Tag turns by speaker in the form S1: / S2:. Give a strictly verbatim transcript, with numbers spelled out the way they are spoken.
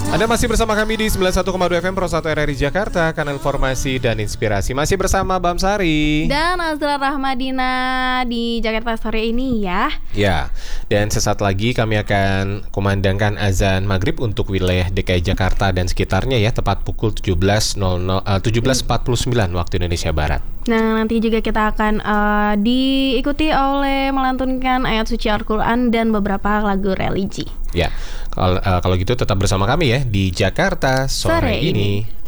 S1: Anda masih bersama kami di sembilan puluh satu koma dua F M Pro satu R R I Jakarta, kanal informasi dan inspirasi. Masih bersama Bam Sari
S2: dan Azra Rahmadina di Jakarta sore ini ya.
S1: Ya, dan sesaat lagi kami akan kumandangkan azan maghrib untuk wilayah D K I Jakarta dan sekitarnya ya, tepat pukul tujuh belas empat puluh sembilan waktu Indonesia Barat.
S2: Nah, nanti juga kita akan uh, diikuti oleh melantunkan ayat suci Al-Quran dan beberapa lagu religi.
S1: Ya, kalau uh, kalau gitu tetap bersama kami ya di Jakarta sore, sore ini. ini.